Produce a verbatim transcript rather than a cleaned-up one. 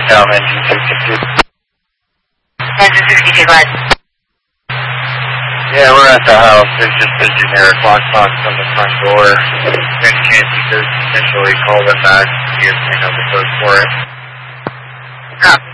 down engine sixty-two. Engine sixty-two, go ahead. Yeah, we're at the house. There's just a generic lockbox on the front door. Any chance you could potentially call them back, see if they know the code for it? Copy.